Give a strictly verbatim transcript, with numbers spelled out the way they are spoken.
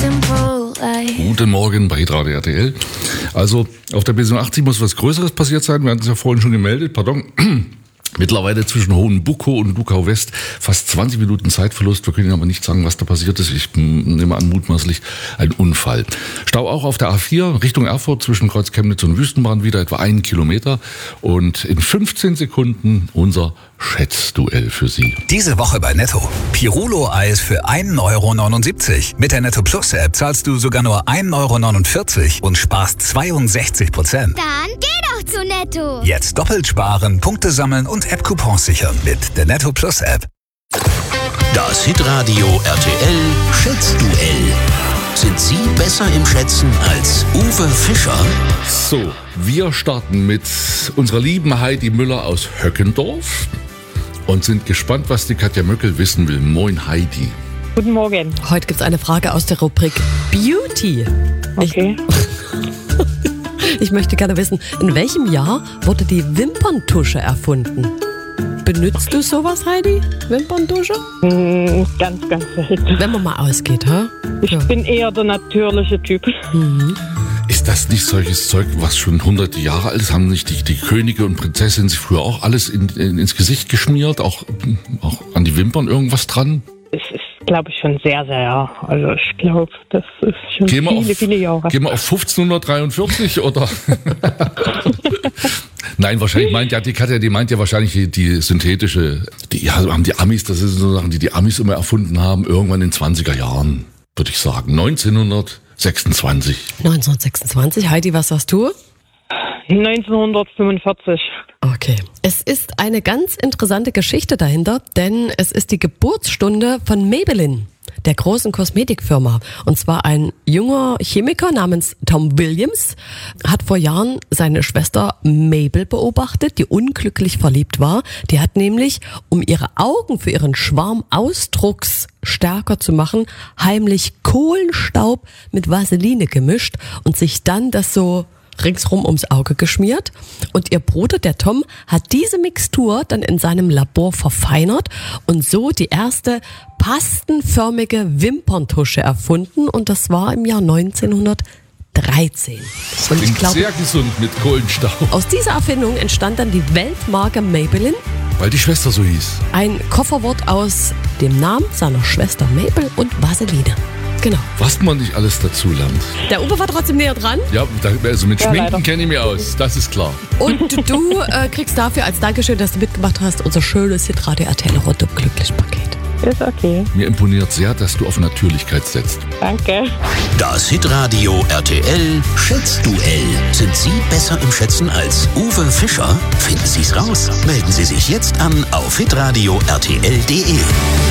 simple life. Guten Morgen bei Hitradio R T L. Also auf der B siebenundachtzig muss was Größeres passiert sein. Wir hatten es ja vorhin schon gemeldet, pardon. Mittlerweile zwischen Hohenbukow und Lukau West fast zwanzig Minuten Zeitverlust. Wir können aber nicht sagen, was da passiert ist. Ich nehme an, mutmaßlich ein Unfall. Stau auch auf der A vier Richtung Erfurt zwischen Kreuz Chemnitz und Wüstenbahn wieder etwa einen Kilometer. Und in fünfzehn Sekunden unser Schätzduell für Sie. Diese Woche bei Netto. Pirulo-Eis für ein Euro neunundsiebzig. Mit der Netto Plus App zahlst du sogar nur ein Euro neunundvierzig und sparst zweiundsechzig Prozent. Dann geh doch zu Netto. Jetzt doppelt sparen, Punkte sammeln und App-Coupons sichern mit der Netto Plus App. Das Hitradio R T L Schätzduell. Sind Sie besser im Schätzen als Uwe Fischer? So, wir starten mit unserer lieben Heidi Müller aus Höckendorf und sind gespannt, was die Katja Möckel wissen will. Moin Heidi. Guten Morgen. Heute gibt es eine Frage aus der Rubrik Beauty. Okay. Ich, ich möchte gerne wissen, in welchem Jahr wurde die Wimperntusche erfunden? Benutzt du sowas, Heidi? Wimperntusche? Hm, ganz, ganz selten. Wenn man mal ausgeht, ha? Ich Ja. bin eher der natürliche Typ. Ist das nicht solches Zeug, was schon hunderte Jahre alt ist? Haben nicht die, die Könige und Prinzessinnen sich früher auch alles in, in, ins Gesicht geschmiert? Auch, auch an die Wimpern irgendwas dran? Es ist, glaube ich, schon sehr, sehr, ja. Also ich glaube, das ist schon Gehen wir viele, auf, viele Jahre. Gehen wir auf fünfzehnhundertdreiundvierzig oder? Nein, wahrscheinlich meint ja die Katja, die meint ja wahrscheinlich die, die synthetische, die ja, haben die Amis, das sind so Sachen, die die Amis immer erfunden haben, irgendwann in den zwanziger Jahren, würde ich sagen. neunzehnhundertsechsundzwanzig. neunzehnhundertsechsundzwanzig. Heidi, was sagst du? neunzehnhundertfünfundvierzig. Okay. Es ist eine ganz interessante Geschichte dahinter, denn es ist die Geburtsstunde von Maybelline, der großen Kosmetikfirma. Und zwar ein junger Chemiker namens Tom Williams hat vor Jahren seine Schwester Mabel beobachtet, die unglücklich verliebt war. Die hat nämlich, um ihre Augen für ihren Schwarm Ausdrucks stärker zu machen, heimlich Kohlenstaub mit Vaseline gemischt und sich dann das so ringsrum ums Auge geschmiert. Und ihr Bruder, der Tom, hat diese Mixtur dann in seinem Labor verfeinert und so die erste pastenförmige Wimperntusche erfunden. Und das war im Jahr neunzehnhundertdreizehn. Und ich Klingt glaube, sehr gesund mit Kohlenstaub. aus dieser Erfindung entstand dann die Weltmarke Maybelline. Weil die Schwester so hieß. Ein Kofferwort aus dem Namen seiner Schwester Mabel und Vaseline. Genau. Was man nicht alles dazu lernt. Der Uwe war trotzdem näher dran. Ja, da, also mit Ja, Schminken leider. kenne ich mich aus, das ist klar. Und du äh, kriegst dafür als Dankeschön, dass du mitgemacht hast, unser schönes Hitradio R T L Rundum Glücklich Paket. Ist okay. Mir imponiert sehr, dass du auf Natürlichkeit setzt. Danke. Das Hitradio R T L Schätzduell. Sind Sie besser im Schätzen als Uwe Fischer? Finden Sie's raus. Melden Sie sich jetzt an auf hitradio r t l punkt d e.